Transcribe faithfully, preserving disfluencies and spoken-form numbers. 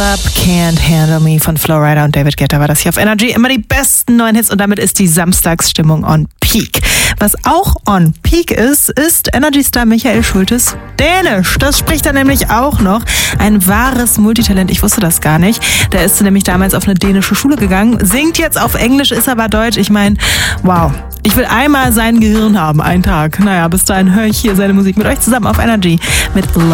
Up Can't Handle Me von Flowrider und David Guetta war das hier auf Energy. Immer die besten neuen Hits und damit ist die Samstagsstimmung on peak. Was auch on peak ist, ist Energy-Star Michael Schultes Dänisch. Das spricht er nämlich auch noch. Ein wahres Multitalent, ich wusste das gar nicht. Der ist nämlich damals auf eine dänische Schule gegangen, singt jetzt auf Englisch, ist aber Deutsch. Ich meine, wow. Ich will einmal sein Gehirn haben, einen Tag. Naja, bis dahin höre ich hier seine Musik mit euch zusammen auf Energy mit